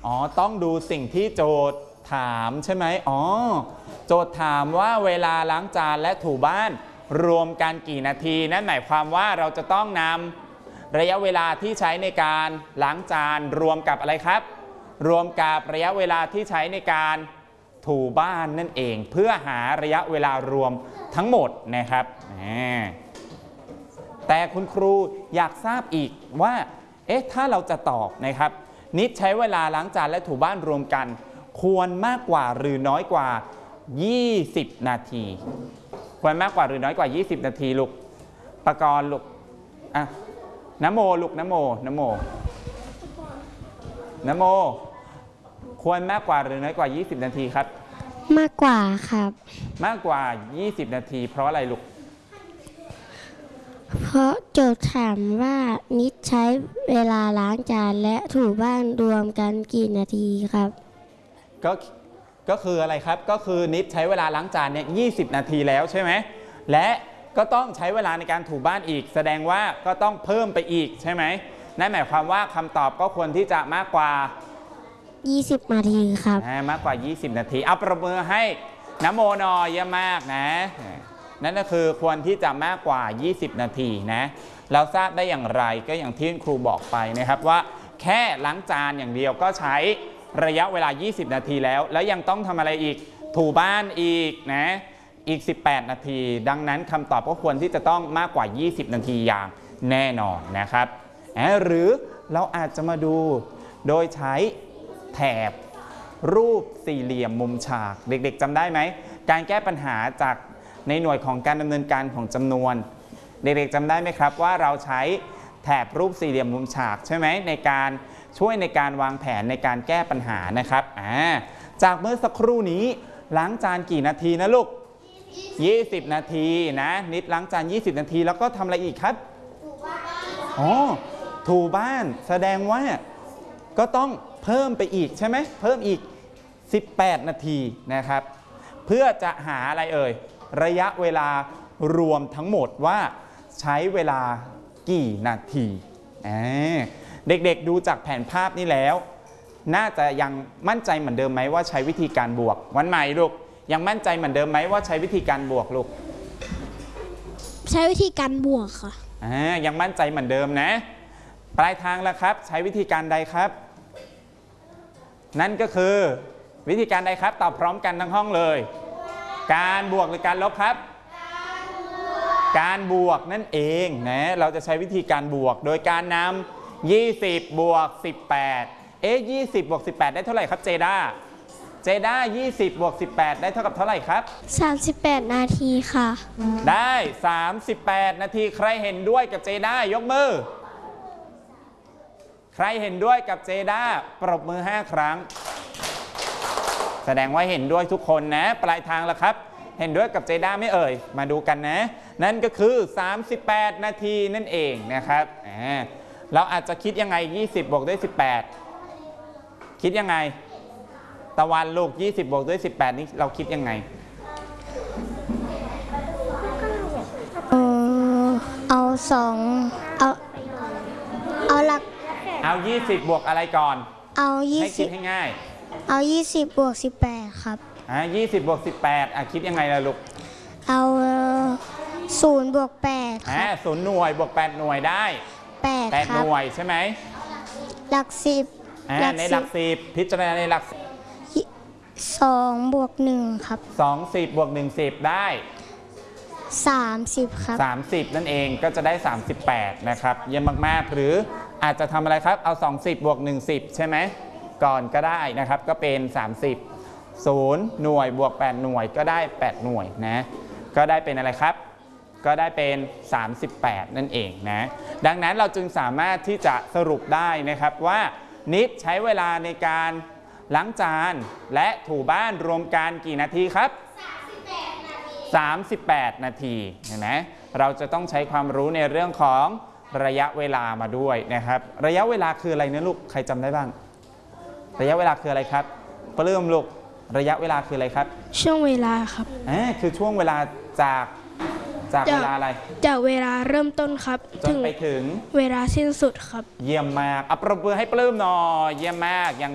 อ๋อต้องดูสิ่งที่โจทย์ถามใช่ไหมอ๋อโจทย์ถามว่าเวลาล้างจานและถูบ้านรวมกันกี่นาทีนั่นหมายความว่าเราจะต้องนำระยะเวลาที่ใช้ในการล้างจานรวมกับอะไรครับรวมกับระยะเวลาที่ใช้ในการถูบ้านนั่นเองเพื่อหาระยะเวลารวมทั้งหมดนะครับแต่คุณครูอยากทราบอีกว่าถ้าเราจะตอบนะครับนิดใช้เวลาล้างจานและถูบ้านรวมกันควรมากกว่าหรือน้อยกว่า20นาทีควรมากกว่าหรือน้อยกว่า20นาทีลูกปกรณ์ลูกน้ำโมลูกน้ำโมควรมากกว่าหรือน้อยกว่า20นาทีครับมากกว่าครับมากกว่า20นาทีเพราะอะไรลูกเพราะโจทย์ถามว่านิดใช้เวลาล้างจานและถูบ้านรวมกันกี่นาทีครับก็คืออะไรครับก็คือนิดใช้เวลาล้างจานเนี่ย20นาทีแล้วใช่ไหมและก็ต้องใช้เวลาในการถูบ้านอีกแสดงว่าก็ต้องเพิ่มไปอีกใช่ไหมนั่นหมายความว่าคำตอบก็ควรที่จะมากกว่า 20นาทีครับมากกว่า20นาทีเอาประมือให้น้ำโมนอยเยอะมากนะนั่นก็คือควรที่จะมากกว่า20นาทีนะเราทราบได้อย่างไรก็อย่างที่ครูบอกไปนะครับว่าแค่ล้างจานอย่างเดียวก็ใช้ระยะเวลา20นาทีแล้วยังต้องทำอะไรอีกถูบ้านอีกนะอีก18นาทีดังนั้นคำตอบก็ควรที่จะต้องมากกว่า20นาทีอย่างแน่นอนนะครับหรือเราอาจจะมาดูโดยใช้แถบรูปสี่เหลี่ยมมุมฉากเด็กๆจำได้ไหมการแก้ปัญหาจากในหน่วยของการดำเนินการของจำนวนเด็กๆจำได้ไหมครับว่าเราใช้แถบรูปสี่เหลี่ยมมุมฉากใช่ไหมในการช่วยในการวางแผนในการแก้ปัญหานะครับจากเมื่อสักครู่นี้ล้างจานกี่นาทีนะลูก20นาทีนะนิดล้างจาน20นาทีแล้วก็ทำอะไรอีกครับถูบ้านแสดงว่าก็ต้องเพิ่มไปอีกใช่ไหมเพิ่มอีก18นาทีนะครับเพื่อจะหาอะไรระยะเวลารวมทั้งหมดว่าใช้เวลากี่นาทีเด็กๆดูจากแผนภาพนี้แล้วน่าจะยังมั่นใจเหมือนเดิมไหมว่าใช้วิธีการบวกวันใหม่ลูกยังมั่นใจเหมือนเดิมไหมว่าใช้วิธีการบวกลูกใช้วิธีการบวกค่ะยังมั่นใจเหมือนเดิมนะปลายทางแล้วครับใช้วิธีการใดครับนั่นก็คือวิธีการใดครับตอบพร้อมกันทั้งห้องเลยการบวกหรือการลบครับการบวกนั่นเองนะเราจะใช้วิธีการบวกโดยการนำ20บวก1820บวก18ได้เท่าไหร่ครับเจด้า20บวก18ได้เท่ากับเท่าไหร่ครับ 38นาทีค่ะได้38นาทีใครเห็นด้วยกับเจด้ายกมือใครเห็นด้วยกับเจด้าปรบมือ5ครั้งแสดงว่าเห็นด้วยทุกคนนะปลายทางแล้วครับเห็นด้วยกับเจด้าไม่มาดูกันนะนั่นก็คือ38นาทีนั่นเองนะครับเราอาจจะคิดยังไง20บวกด้วย18คิดยังไงตะวันลูก20บวกด้วย18นี้เราคิดยังไงเอาหลักเอา20บวกอะไรก่อนเอา20 ให้คิดให้ง่ายเอา20บวก18ครับ 20บวก18คิดยังไงล่ะลูกเอา0บวก8ครับ 0หน่วยบวก8หน่วยได้8หน่วยใช่ไหมหลัก10 ในหลัก10พิจารณาในหลัก 2บวก1ครับ 2 10บวก1 10ได้ 30ครับ 30นั่นเองก็จะได้38นะครับเยี่ยมมากๆหรืออาจจะทำอะไรครับเอา20บวก1 10ใช่ไหมก่อนก็ได้นะครับก็เป็น30 0หน่วยบวก8หน่วยก็ได้8หน่วยนะก็ได้เป็นอะไรครับก็ได้เป็น38นั่นเองนะดังนั้นเราจึงสามารถที่จะสรุปได้นะครับว่านิดใช้เวลาในการล้างจานและถูบ้านรวมกันกี่นาทีครับ38นาทีเห็นไหมเราจะต้องใช้ความรู้ในเรื่องของระยะเวลามาด้วยนะครับระยะเวลาคืออะไรนะลูกใครจำได้บ้างระยะเวลาคืออะไรครับปลื้มลูกระยะเวลาคืออะไรครับช่วงเวลาครับคือช่วงเวลาจากเวลาอะไรจากเวลาเริ่มต้นครับจนไปถึงเวลาสิ้นสุดครับเยี่ยมมากปรบมือให้ปลื้มหน่อยเยี่ยมมากยัง